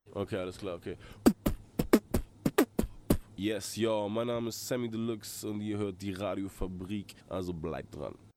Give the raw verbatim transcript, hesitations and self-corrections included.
Okay, alles klar, okay. Yes, yo, mein Name ist Sammy Deluxe und ihr hört die Radiofabrik, also bleibt dran.